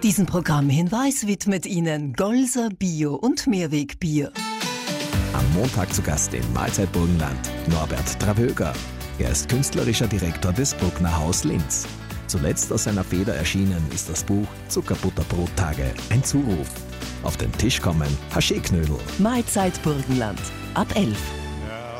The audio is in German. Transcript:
Diesen Programmhinweis widmet Ihnen Golser Bio- und Mehrwegbier. Am Montag zu Gast im Mahlzeit Burgenland Norbert Travöger. Er ist künstlerischer Direktor des Bruckner Haus Linz. Zuletzt aus seiner Feder erschienen ist das Buch Zuckerbutterbrottage, ein Zuruf. Auf den Tisch kommen Haché-Knödel. Mahlzeit Burgenland ab 11.